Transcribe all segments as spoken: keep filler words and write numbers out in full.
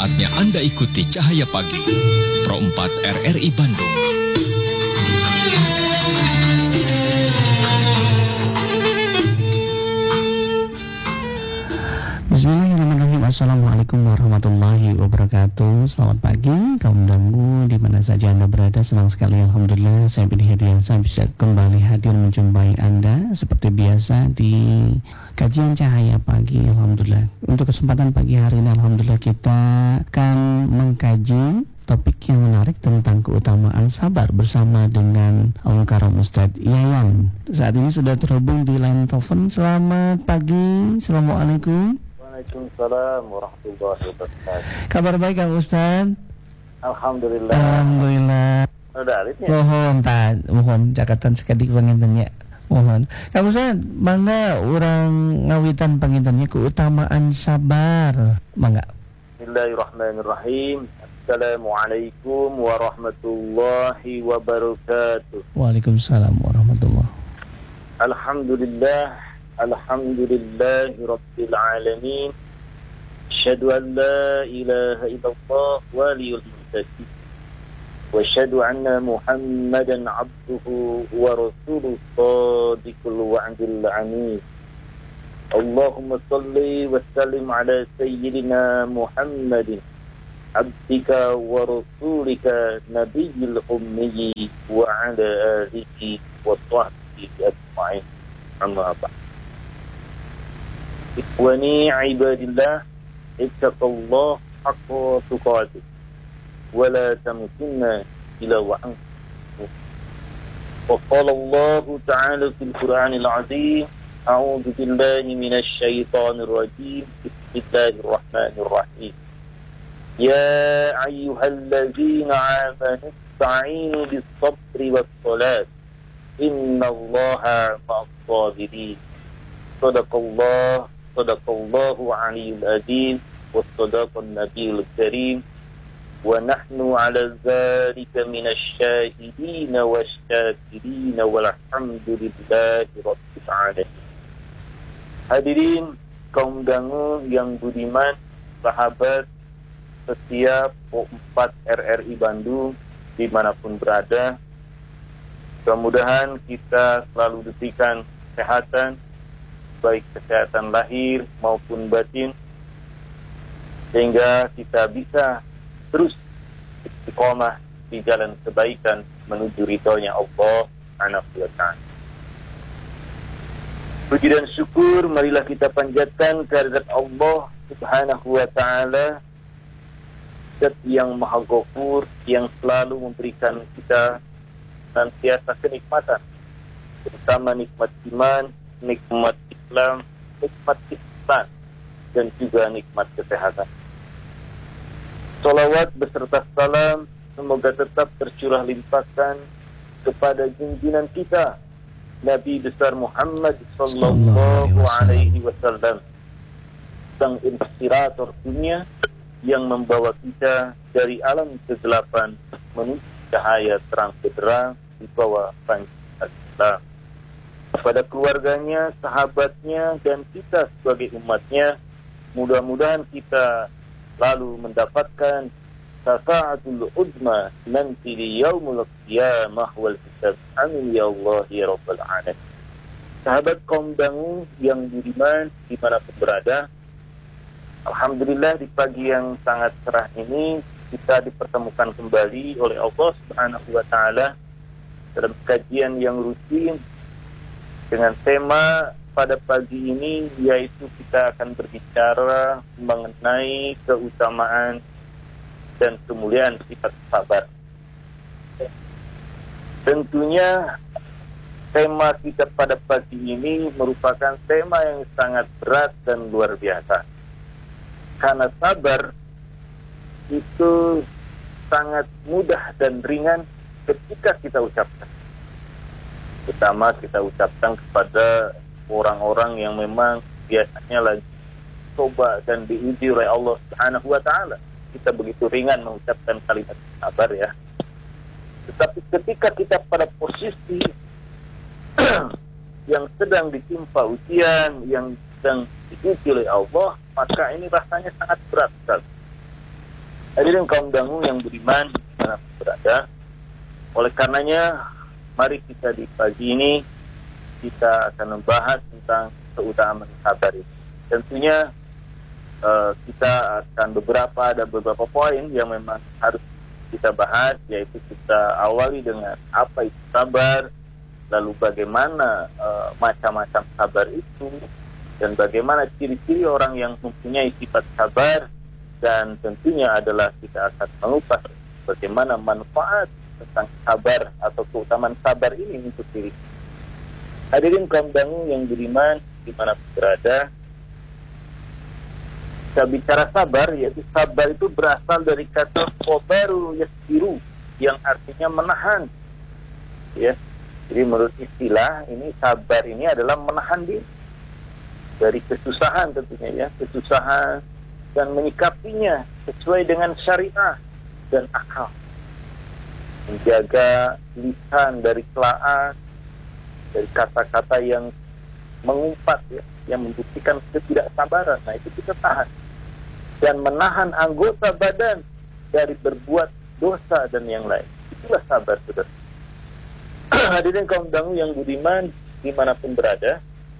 Saatnya Anda ikuti Cahaya Pagi, Pro empat R R I Bandung. Bismillahirrahmanirrahim. Assalamualaikum warahmatullahi wabarakatuh. Selamat pagi kaum dangu di mana saja Anda berada. Senang sekali alhamdulillah saya Bin Hadian saya bisa kembali hadir menjumpai Anda seperti biasa di kajian Cahaya Pagi. Alhamdulillah. Untuk kesempatan pagi hari ini alhamdulillah kita akan mengkaji topik yang menarik tentang keutamaan sabar bersama dengan Al-Mukarram Ustadz Yayan. Saat ini sudah terhubung di line telepon. Selamat pagi. Assalamualaikum. Waalaikumsalam warahmatullahi wabarakatuh. Kabar baik Kang Ustadz? Alhamdulillah. Alhamdulillah. Ada aritnya. Mohon tad, mohon cakatan sekali pangintennya. Mohon. Kang Ustadz, mangga orang ngawitan pangintennya keutamaan sabar. Mangga. Bismillahirrahmanirrahim. Assalamualaikum warahmatullahi wabarakatuh. Waalaikumsalam warahmatullahi. Alhamdulillah. Alhamdulillahi Rabbil Alamin. Asyhadu an la ilaha illallah waliyul muttaqin. Wa asyhadu anna Muhammadan abduhu wa rasuluhu shadiqul wa'dil amin. Allahumma salli wa sallim ala sayyidina Muhammadin abdika wa rasulika nabiyil ummi wa ala alihi wa sahbihi ajma'in. Amma ba'd. Ikhwani ibadillah, ittaqullah haqqa tuqatih wa la tamutunna illa wa antum. Wa qala Allah ta'ala fil Qur'anil 'azim, a'udzu billahi minasy syaithanir rajim. Bismillahirrahmanirrahim. Ya ayyuhalladzina amanu ista'inu bis-sabri was-salat. Innallaha ma'as-sabirin. Sadaqallah Sadaqallahu aliyyul azim wa sadaqan nabiyul karim wa nahnu ala dzalika minasy syahidin wasyakirin walhamdulillahi rabbil alamin. Hadirin kaum dangu yang budiman, sahabat setiap Pro empat R R I Bandung dimanapun berada, mudah-mudahan kita selalu diberikan kesehatan, baik kesehatan lahir maupun batin, sehingga kita bisa terus istiqomah di jalan kebaikan menuju ridhonya Allah Subhanahu wa ta'ala. Puji dan syukur marilah kita panjatkan kehadirat Allah Subhanahu wa ta'ala, Zat yang Maha Ghafur, yang selalu memberikan kita senantiasa kenikmatan, terutama nikmat iman, nikmat Islam, nikmat ihsan, dan juga nikmat kesehatan. Salawat beserta salam semoga tetap tercurah limpahkan kepada junjungan kita Nabi besar Muhammad sallallahu alaihi wasallam, sang inspirator dunia yang membawa kita dari alam kegelapan menuju cahaya terang benderang di bawah panjang Islam. Kepada keluarganya, sahabatnya, dan kita sebagai umatnya, mudah-mudahan kita lalu mendapatkan syafa'atul uzma nanti di yaumul qiyamah wal hisab. Amin ya Allah ya Rabbal alamin. Sahabat kaum dangu yang budiman dimanapun berada, alhamdulillah di pagi yang sangat cerah ini kita dipertemukan kembali oleh Allah Subhanahu wa ta'ala dalam kajian yang rutin dengan tema pada pagi ini, yaitu kita akan berbicara mengenai keutamaan dan kemuliaan sifat sabar. Tentunya tema kita pada pagi ini merupakan tema yang sangat berat dan luar biasa. Karena sabar itu sangat mudah dan ringan ketika kita ucapkan. Pertama kita ucapkan kepada orang-orang yang memang biasanya lagi coba dan diuji oleh Allah Subhanahu wa ta'ala. Kita begitu ringan mengucapkan kalimat sabar ya. Tetapi ketika kita pada posisi yang sedang ditimpa ujian, yang sedang diuji oleh Allah, maka ini rasanya sangat berat sekali. Hadirin kaum dangu yang beriman dimanapun berada, oleh karenanya mari kita di pagi ini kita akan membahas tentang keutamaan sabar ini. Tentunya uh, kita akan beberapa ada beberapa poin yang memang harus kita bahas, yaitu kita awali dengan apa itu sabar, lalu bagaimana uh, macam-macam sabar itu, dan bagaimana ciri-ciri orang yang mempunyai sifat sabar, dan tentunya adalah kita akan mengupas bagaimana manfaat tentang sabar atau keutamaan sabar ini untuk diri. Hadirin kaum dangu yang beriman dimanapun berada, kita bicara sabar, yaitu sabar itu berasal dari kata sabaru yasbiru yang artinya menahan. Ya, jadi menurut istilah ini sabar ini adalah menahan diri dari kesusahan tentunya ya, kesusahan dan menyikapinya sesuai dengan syariah dan akal. Menjaga lisan dari celaan, dari kata-kata yang mengumpat ya, yang membuktikan ketidaksabaran. Nah, itu kita tahan. Dan menahan anggota badan dari berbuat dosa dan yang lain. Itulah sabar, saudara. Hadirin kaum dangu yang budiman dimanapun berada.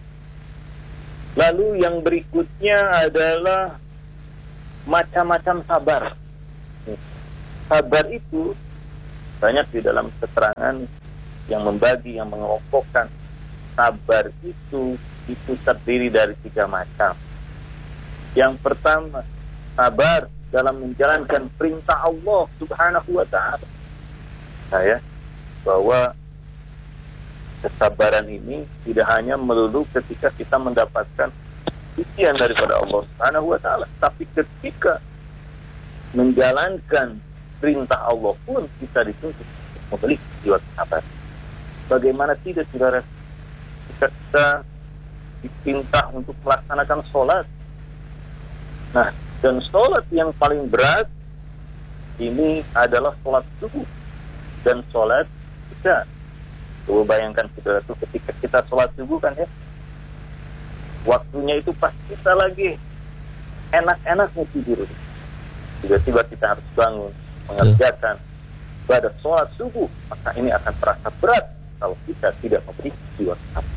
Lalu yang berikutnya adalah macam-macam sabar. Sabar itu banyak di dalam keterangan yang membagi, yang mengelompokkan. Sabar itu itu terdiri dari tiga macam. Yang pertama, sabar dalam menjalankan perintah Allah Subhanahu wa ta'ala. Nah ya, bahwa kesabaran ini tidak hanya melulu ketika kita mendapatkan ujian daripada Allah Subhanahu wa ta'ala, tapi ketika menjalankan perintah Allah pun kita dituntut memiliki jiwa sabar. Bagaimana tidak, saudara, jika kita diperintah untuk melaksanakan sholat. Nah, dan sholat yang paling berat ini adalah sholat subuh dan sholat isya. Coba bayangkan, saudara, itu ketika kita sholat subuh kan ya, waktunya itu pas kita lagi enak-enaknya tidur, tiba-tiba kita harus bangun mengerjakan ibadah sholat subuh, maka ini akan terasa berat kalau kita tidak memberi jiwa sabar.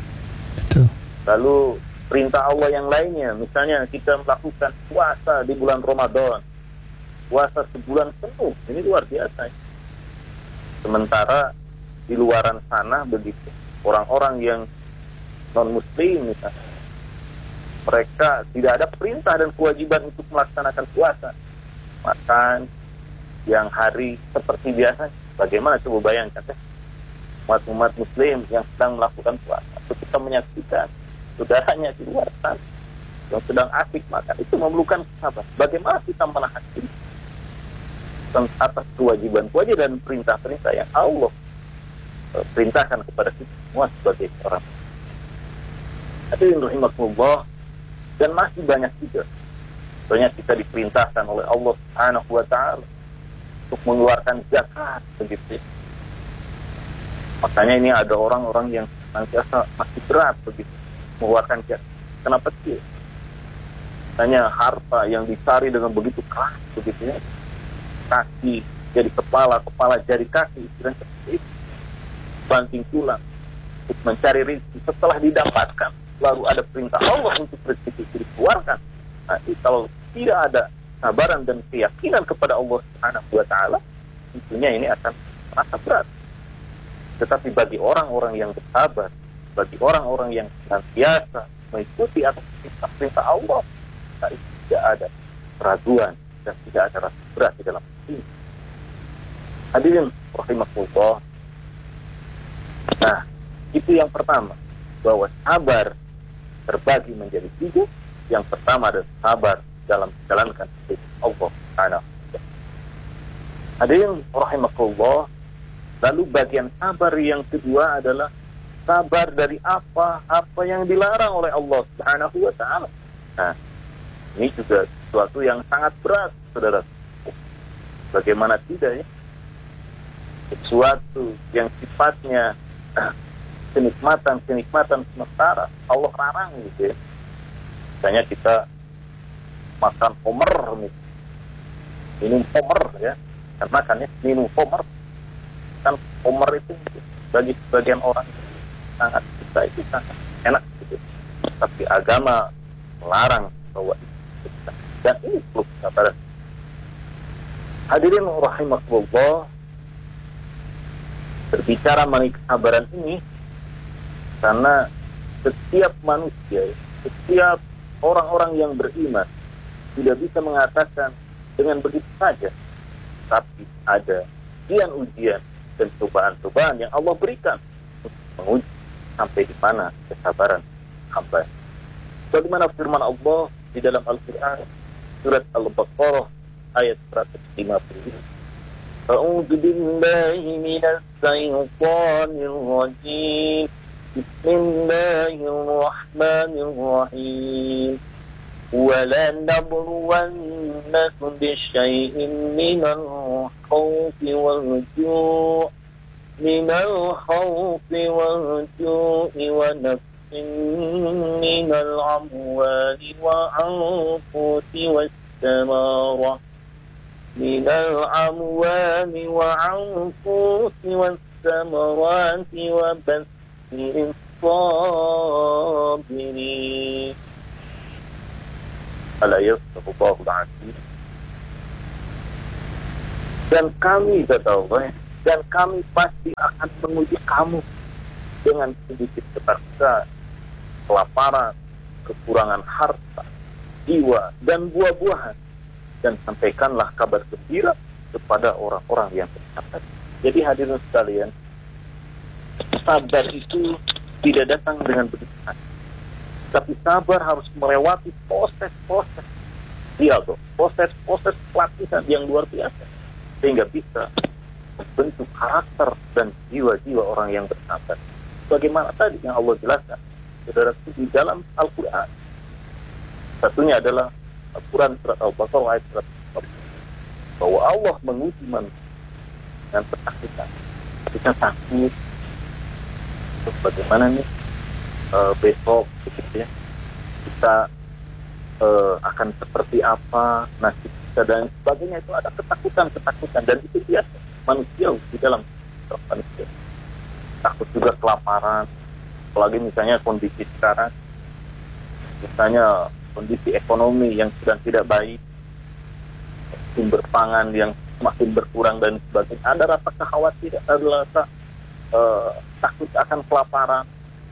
Lalu perintah Allah yang lainnya, misalnya kita melakukan puasa di bulan Ramadan, puasa sebulan penuh, ini luar biasa. Sementara di luaran sana begitu, orang-orang yang non-muslim misalnya, mereka tidak ada perintah dan kewajiban untuk melaksanakan puasa, makan yang hari seperti biasa. Bagaimana coba bayangkan ya, umat-umat muslim yang sedang melakukan puasa, ketika menyaksikan saudaranya di luar sana yang sedang asik makan, itu memerlukan sabar. Bagaimana kita menahan diri atas kewajiban-kewajiban dan perintah-perintah yang Allah perintahkan kepada kita semua sebagai orang. Hadirin rahimakumullah, dan masih banyak juga. Soalnya kita diperintahkan oleh Allah Subhanahu wa ta'ala untuk mengeluarkan zakat begitu. Makanya ini ada orang-orang yang senantiasa masih berat begitu mengeluarkan zakat. Kenapa sih? Tanya harta yang dicari dengan begitu keras begitu ya. Kaki jadi kepala, kepala jadi kaki, dan seperti itu. Banting tulang untuk mencari rezeki, setelah didapatkan lalu ada perintah Allah untuk rezeki itu dikeluarkan. Nah, kalau tidak ada sabaran dan keyakinan kepada Allah Subhanahu wa ta'ala, tentunya ini akan terasa berat. Tetapi bagi orang-orang yang bersabar, bagi orang-orang yang senantiasa mengikuti atas perintah Allah, nah, tidak ada keraguan dan tidak ada rasa berat di dalam hati. Hadirin rahimakumullah. Nah, itu yang pertama, bahwa sabar terbagi menjadi tiga. Yang pertama adalah sabar dalam menjalankan perintah Allah Subhanahu wa ta'ala. Hadirin rahimakumullah. Lalu bagian sabar yang kedua adalah sabar dari apa apa yang dilarang oleh Allah Subhanahu wa ta'ala. Nah, ini juga sesuatu yang sangat berat, saudara. Bagaimana tidak ya? Sesuatu yang sifatnya kenikmatan-kenikmatan sementara Allah larang gitu ya. Misalnya kita makan homer nih. minum homer ya, kan makannya minum homer, kan homer itu bagi sebagian orang sangat kita itu sangat enak gitu, tapi agama melarang bahwa itu, dan ini perlu kesabaran. Hadirin rahimakumullah, berbicara mengenai kesabaran ini karena setiap manusia, setiap orang-orang yang beriman tidak bisa mengatakan dengan begitu saja, tapi ada ujian-ujian dan cobaan-cobaan yang Allah berikan untuk menguji sampai di mana kesabaran hamba. Bagaimana firman Allah di dalam Al-Quran surat Al-Baqarah ayat seratus lima puluh. A'udzu billahi minasy syaithanir rajim. Bismillahirrahmanirrahim. وَلَا نَبْلُوَنَّكُمْ بِشَيْءٍ مِّنَ الْخَوْفِ وَالْجُوعِ مِنَ الْخَوْفِ وَالْجُوعِ وَنَقْصٍ مِّنَ الْأَمْوَالِ وَأَنفُسِ وَالثَّمَرَاتِ مِنَ الْأَمْوَالِ وَأَنفُسِ وَالثَّمَرَاتِ وَبَشِّرِ الصَّابِرِينَ. Dan kami, kata Allah, dan kami pasti akan menguji kamu dengan sedikit ketakutan, kelaparan, kekurangan harta, jiwa, dan buah-buahan, dan sampaikanlah kabar gembira kepada orang-orang yang bersabar. Jadi hadirin sekalian, sabar itu tidak datang dengan begitu saja. Tapi sabar harus melewati proses-proses dialog, proses-proses pelatihan yang luar biasa, sehingga bisa membentuk karakter dan jiwa-jiwa orang yang bersabar. Bagaimana tadi yang Allah jelaskan, saudara, di dalam Al-Quran. Satunya adalah Al-Quran surat Al-Baqarah ayat seratus empat puluh, bahwa Allah menguji manusia dengan ketakutan. Kita takut, terus bagaimana nih Uh, besok gitu ya, kita uh, akan seperti apa nasib kita dan sebagainya. Itu ada ketakutan-ketakutan, dan itu biasa manusia di dalam manusia. Takut juga kelaparan, apalagi misalnya kondisi sekarang, misalnya kondisi ekonomi yang sedang tidak baik, sumber pangan yang semakin berkurang dan sebagainya. Ada rasa kekhawatiran, ada rasa uh, takut akan kelaparan,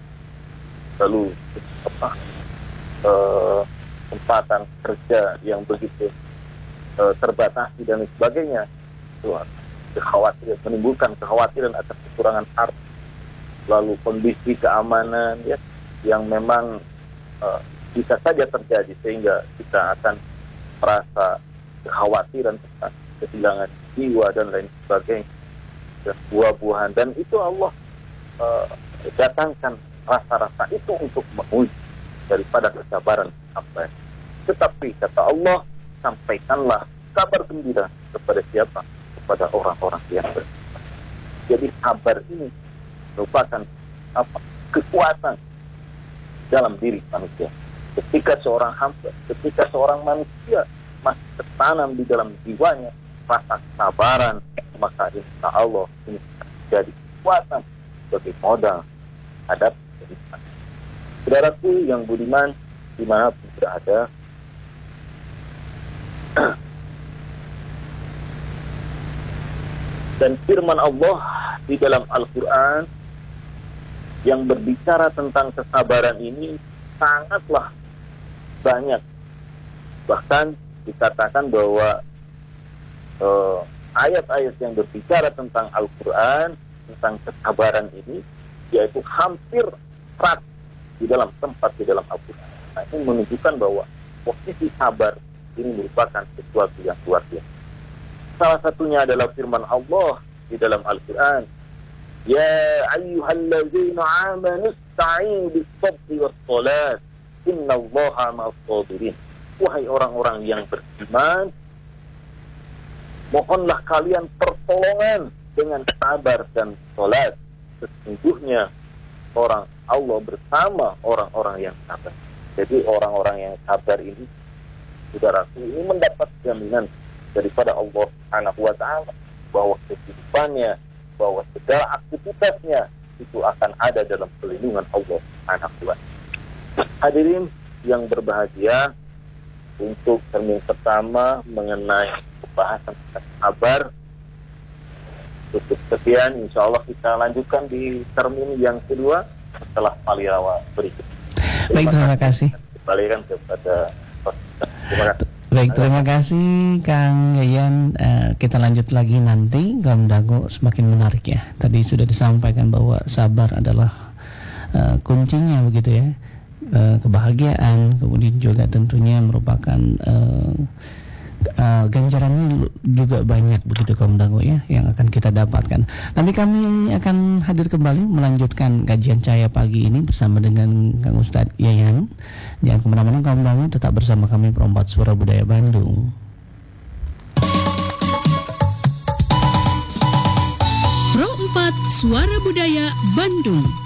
lalu apa uh, kesempatan kerja yang begitu uh, terbatasi dan sebagainya. Itu kekhawatiran, menimbulkan kekhawatiran atas kekurangan harta, lalu kondisi keamanan ya yang memang uh, bisa saja terjadi, sehingga kita akan merasa kekhawatiran tentang kehilangan jiwa dan lain sebagainya, dan buah-buahan. Dan itu Allah uh, datangkan rasa-rasa itu untuk menguji daripada kesabaran hamba. Tetapi kata Allah, sampaikanlah kabar gembira kepada siapa? Kepada orang-orang yang bersabar. Jadi sabar ini merupakan apa? Kekuatan dalam diri manusia. Ketika seorang hamba, ketika seorang manusia masih tertanam di dalam jiwanya rasa kesabaran, maka insya Allah ini jadi kekuatan sebagai modal hadap. Saudaraku yang budiman dimanapun berada, dan firman Allah di dalam Al-Quran yang berbicara tentang kesabaran ini sangatlah banyak. Bahkan dikatakan bahwa uh, ayat-ayat yang berbicara tentang Al-Quran, tentang kesabaran ini, yaitu hampir seratus di dalam tempat di dalam Al-Quran. Nah, ini menunjukkan bahwa posisi sabar ini merupakan sesuatu yang luar biasa. Salah satunya adalah firman Allah di dalam Al-Quran, Ya ayyuhallazina amanu ista'inu bis-sabri was-salat innallaha ma'as-sabirin. Wahai orang-orang yang beriman, mohonlah kalian pertolongan dengan sabar dan salat. Sesungguhnya orang Allah bersama orang-orang yang sabar. Jadi orang-orang yang sabar ini, saudaraku, ini mendapat jaminan daripada Allah Subhanahu wa taala, bahwa kehidupannya, bahwa segala aktivitasnya itu akan ada dalam perlindungan Allah Subhanahu wa taala. Hadirin yang berbahagia, untuk termin pertama mengenai pembahasan sabar cukup sekian. Insya Allah kita lanjutkan di termin yang kedua setelah Palirawa berikut. Baik, terima kasih. Kembalikan kepada terima kasih. Baik, terima kasih Kang Yayan. Uh, kita lanjut lagi nanti. Kaum Dago semakin menarik ya. Tadi sudah disampaikan bahwa sabar adalah uh, kuncinya begitu ya. Uh, kebahagiaan, kemudian juga tentunya merupakan uh, uh, ganjarannya juga banyak begitu Kaum Dago ya yang akan kita dapatkan. Nanti kami akan hadir kembali melanjutkan kajian Cahaya Pagi ini bersama dengan Kang Ustadz Yayan. Jangan kemana-mana Kaum Dago, tetap bersama kami Perompat Suara Budaya Bandung. Perompat Suara Budaya Bandung.